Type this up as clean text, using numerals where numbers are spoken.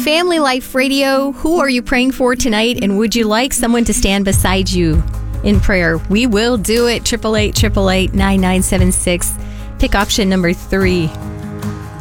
Family Life Radio. Who are you praying for tonight? And would you like someone to stand beside you in prayer? We will do it. 888-888-9976. Pick option number 3.